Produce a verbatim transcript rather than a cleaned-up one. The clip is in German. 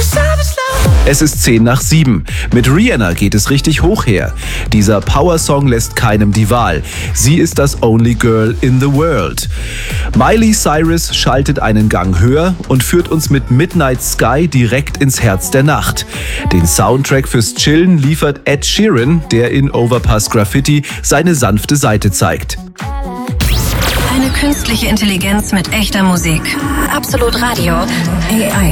Es ist zehn nach sieben. Mit Rihanna geht es richtig hoch her. Dieser Power-Song lässt keinem die Wahl. Sie ist das Only Girl in the World. Miley Cyrus schaltet einen Gang höher und führt uns mit Midnight Sky direkt ins Herz der Nacht. Den Soundtrack fürs Chillen liefert Ed Sheeran, der in Overpass Graffiti seine sanfte Seite zeigt. Eine künstliche Intelligenz mit echter Musik. Absolut Radio. A I.